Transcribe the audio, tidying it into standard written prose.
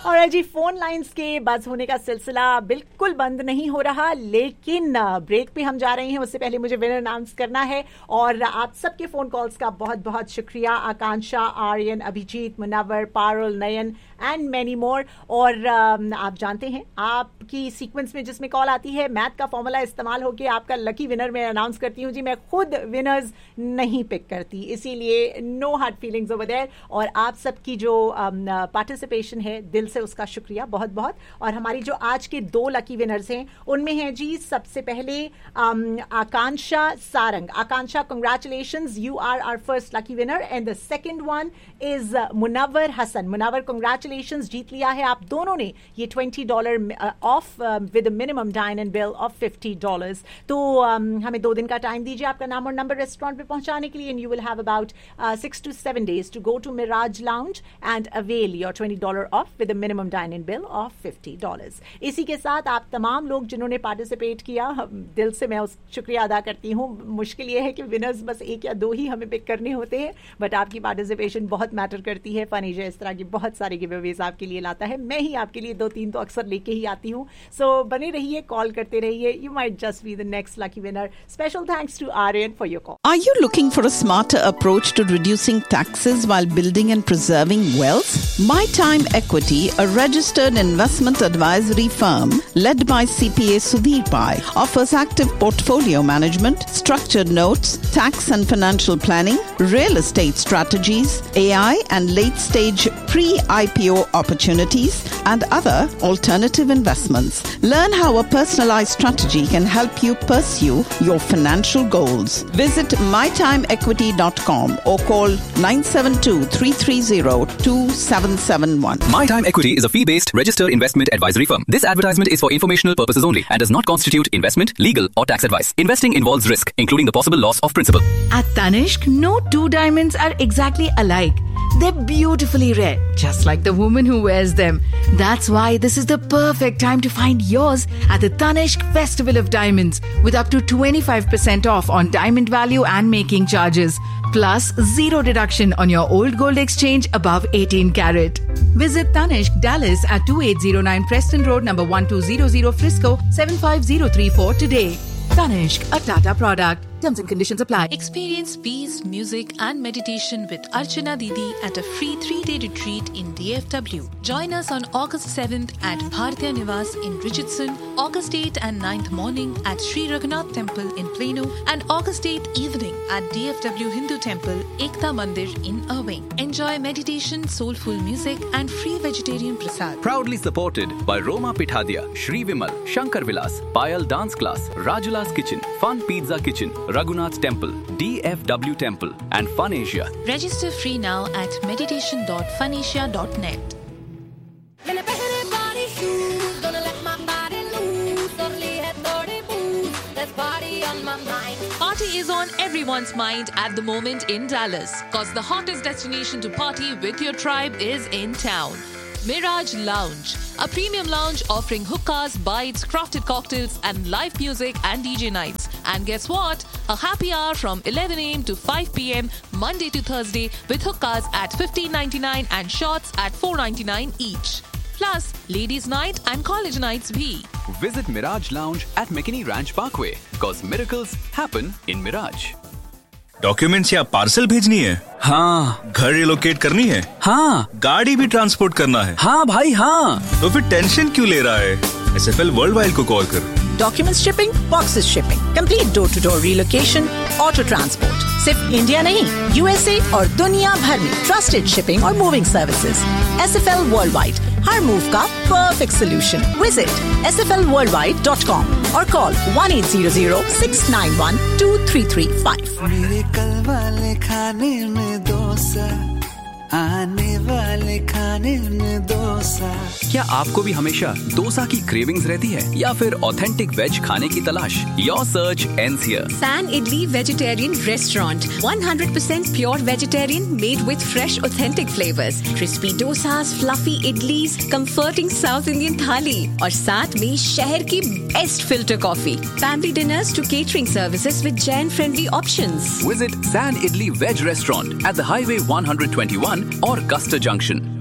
और जी phone lines के बज होने का सिलसिला बिल्कुल बंद नहीं हो रहा, लेकिन ब्रेक पे हम जा रहे हैं उससे पहले मुझे विनर अनाउंस करना है। और आप सबके फोन कॉल्स का बहुत बहुत शुक्रिया। आकांक्षा, आर्यन, अभिजीत, मुनव्वर, पारुल, नयन एंड मैनी मोर। और आप जानते हैं आपकी सीक्वेंस में जिसमें कॉल आती है, मैथ का फॉर्मूला इस्तेमाल होकर आपका लकी विनर मैं अनाउंस करती हूँ जी। मैं खुद विनर्स नहीं पिक करती, इसीलिए no hard feelings over there. और आप सबकी जो पार्टिसिपेशन है दिल से उसका शुक्रिया बहुत बहुत। और हमारी जो आज के 2 लकी विनर्स हैं उनमें हैं जी सबसे पहले आकांक्षा सारंग। आकांक्षा, congratulations, you are our first lucky winner. And the second one is Munawwar Hasan. Munawwar, congratulations, जीत लिया है आप दोनों ने ये $20 of with minimum dine and bill of $50। तो हमें 2 दिन का टाइम दीजिए आपका नाम और नंबर रेस्टोरेंट पे पहुंचाने के लिए, and you will have about 6 to 7 days to go to Mirage Lounge and avail your $20 off with a minimum dine-in bill of $50। इसी के साथ आप तमाम लोग जिन्होंने पार्टिसिपेट किया, दिल से मैं उस शुक्रिया अदा करती हूँ। मुश्किल ये है कि विनर्स बस 1 या 2 ही हमें पिक करने होते हैं, बट आपकी पार्टिसिपेशन बहुत मैटर करती है। फन एशिया इस तरह की बहुत सारे गिवअवेज आपके लिए लाता है, मैं ही आपके लिए 2-3 तो अक्सर लेके ही आती हूँ। सो बने रहिए, कॉल करते रहिए, you might just be the next lucky winner. Special thanks to Aryan for your call. Are you looking for a smarter approach to reducing taxes while building and preserving wealth? My Time Equity, a registered investment advisory firm led by CPA Sudhir Pai, offers active portfolio management, structured notes, tax and financial planning, real estate strategies, AI and late-stage pre-IPO opportunities, and other alternative investments. Learn how a personalized strategy can help you pursue your financial goals. Visit mytimeequity.com or call 972-330-2771. My Time Equity is a fee-based registered investment advisory firm. This advertisement is for informational purposes only and does not constitute investment, legal or tax advice. Investing involves risk, including the possible loss of principal. At Tanishq, no 2 diamonds are exactly alike. They're beautifully red, just like the woman who wears them. That's why this is the perfect time to find yours at the Tanishq Festival of Diamonds, with up to 25% off on diamond value and making charges, plus 0 deduction on your old gold exchange above 18 carat. Visit Tanishq Dallas at 2809 Preston Road, number 1200 Frisco, 75034 today. Tanishq, a Tata product. Terms and conditions apply. Experience peace, music and meditation with Archana Didi at a free 3-day retreat in DFW. Join us on August 7th at Bhartiya Niwas in Richardson, August 8th and 9th morning at Sri Raghunath Temple in Plano, and August 8th evening at DFW Hindu Temple, Ekta Mandir in Irving. Enjoy meditation, soulful music and free vegetarian prasad. Proudly supported by Roma Pithadia, Shri Vimal, Shankar Vilas, Payal Dance Class, Rajula's Kitchen, Fun Pizza Kitchen, Raghunath Temple, DFW Temple and Fun Asia. Register free now at meditation.funasia.net. Party is on everyone's mind at the moment in Dallas, cause the hottest destination to party with your tribe is in town. Mirage Lounge, a premium lounge offering hookahs, bites, crafted cocktails and live music and DJ nights. And guess what? A happy hour from 11 a.m. to 5 p.m. Monday to Thursday with hookahs at $15.99 and shots at $4.99 each. Plus, ladies night and college nights bhi. Visit Mirage Lounge at McKinney Ranch Parkway, cause miracles happen in Mirage. Documents या parcel भेजनी है? हाँ। घर relocate करनी है? हाँ। गाड़ी भी ट्रांसपोर्ट करना है? हाँ भाई हाँ। तो फिर टेंशन क्यों ले रहा है? SFL वर्ल्डवाइड को कॉल कर। Documents shipping, boxes shipping, complete door to door relocation, auto transport, सिर्फ इंडिया नहीं, USA और दुनिया भर में ट्रस्टेड शिपिंग और मूविंग सर्विसेज। SFL वर्ल्डवाइड, हर मूव का परफेक्ट सोल्यूशन। विजिट sflworldwide.com और कॉल 1-800-691-2335। मेरे कल वाले खाने में डोसा, आने वाले खाने में डोसा। क्या आपको भी हमेशा डोसा की क्रेविंग्स रहती है या फिर ऑथेंटिक वेज खाने की तलाश? Your search ends here. San Idli Vegetarian Restaurant, 100% pure vegetarian, made with fresh, authentic flavors. Crispy dosas, fluffy idlis, comforting South Indian thali, और साथ में शहर की best filter coffee. Family dinners to catering services with Jain-friendly options. Visit San Idli Veg Restaurant at the Highway 121 or Custer Junction.